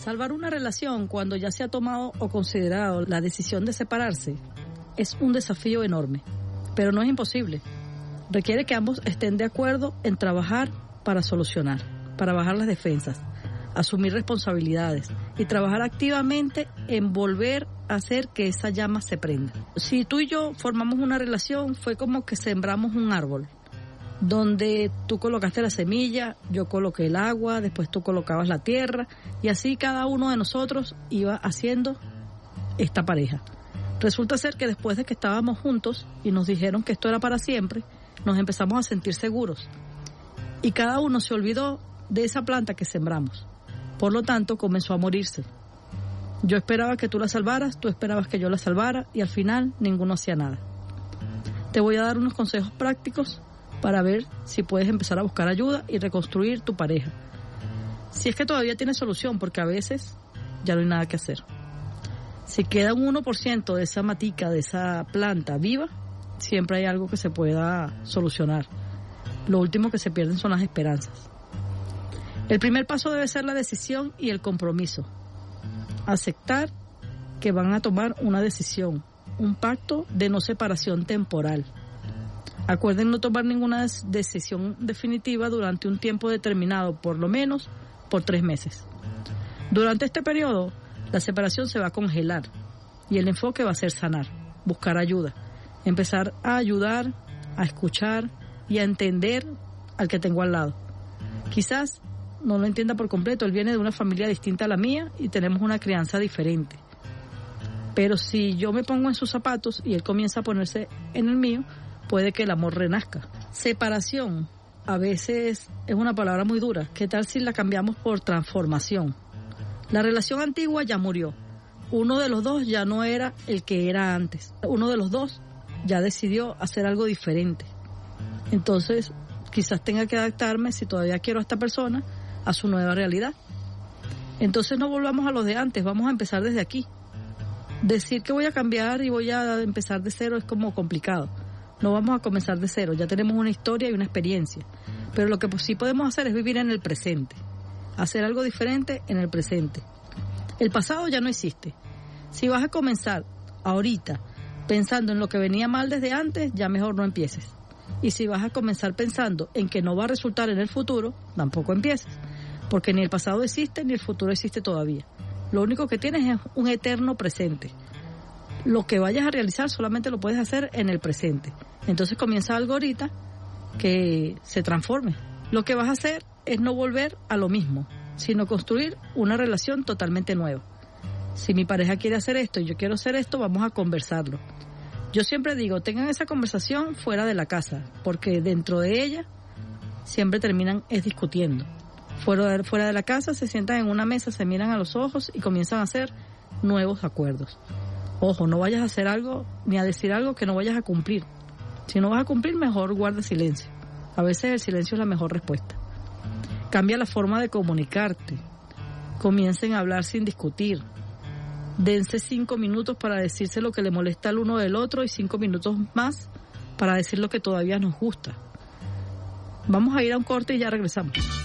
Salvar una relación cuando ya se ha tomado o considerado la decisión de separarse es un desafío enorme, pero no es imposible. Requiere que ambos estén de acuerdo en trabajar para solucionar, para bajar las defensas, asumir responsabilidades y trabajar activamente en volver a hacer que esa llama se prenda. Si tú y yo formamos una relación, fue como que sembramos un árbol, donde tú colocaste la semilla, yo coloqué el agua, después tú colocabas la tierra, y así cada uno de nosotros iba haciendo esta pareja. Resulta ser que después de que estábamos juntos y nos dijeron que esto era para siempre, nos empezamos a sentir seguros, y cada uno se olvidó de esa planta que sembramos. Por lo tanto, comenzó a morirse. Yo esperaba que tú la salvaras, tú esperabas que yo la salvara, y al final ninguno hacía nada. Te voy a dar unos consejos prácticos para ver si puedes empezar a buscar ayuda y reconstruir tu pareja. Si es que todavía tienes solución, porque a veces ya no hay nada que hacer. Si queda un 1% de esa matica, de esa planta viva, siempre hay algo que se pueda solucionar. Lo último que se pierden son las esperanzas. El primer paso debe ser la decisión y el compromiso. Aceptar que van a tomar una decisión, un pacto de no separación temporal. Acuerden no tomar ninguna decisión definitiva durante un tiempo determinado, por lo menos por 3 meses. Durante este periodo, la separación se va a congelar y el enfoque va a ser sanar, buscar ayuda, empezar a ayudar, a escuchar y a entender al que tengo al lado. Quizás no lo entienda por completo, él viene de una familia distinta a la mía y tenemos una crianza diferente. Pero si yo me pongo en sus zapatos y él comienza a ponerse en el mío, puede que el amor renazca. Separación a veces es una palabra muy dura. ¿Qué tal si la cambiamos por transformación? La relación antigua ya murió. Uno de los dos ya no era el que era antes. Uno de los dos ya decidió hacer algo diferente. Entonces, quizás tenga que adaptarme, si todavía quiero a esta persona, a su nueva realidad. Entonces no volvamos a los de antes, vamos a empezar desde aquí. Decir que voy a cambiar y voy a empezar de cero es como complicado. No vamos a comenzar de cero, ya tenemos una historia y una experiencia. Pero lo que sí podemos hacer es vivir en el presente, hacer algo diferente en el presente. El pasado ya no existe. Si vas a comenzar ahorita pensando en lo que venía mal desde antes, ya mejor no empieces. Y si vas a comenzar pensando en que no va a resultar en el futuro, tampoco empieces. Porque ni el pasado existe ni el futuro existe todavía. Lo único que tienes es un eterno presente. Lo que vayas a realizar solamente lo puedes hacer en el presente. Entonces comienza algo ahorita que se transforme. Lo que vas a hacer es no volver a lo mismo, sino construir una relación totalmente nueva. Si mi pareja quiere hacer esto y yo quiero hacer esto, vamos a conversarlo. Yo siempre digo, tengan esa conversación fuera de la casa, porque dentro de ella siempre terminan discutiendo. Fuera de la casa se sientan en una mesa, se miran a los ojos y comienzan a hacer nuevos acuerdos. Ojo, no vayas a hacer algo ni a decir algo que no vayas a cumplir. Si no vas a cumplir, mejor guarda silencio. A veces el silencio es la mejor respuesta. Cambia la forma de comunicarte. Comiencen a hablar sin discutir. Dense 5 minutos para decirse lo que le molesta al uno del otro y 5 minutos más para decir lo que todavía nos gusta. Vamos a ir a un corte y ya regresamos.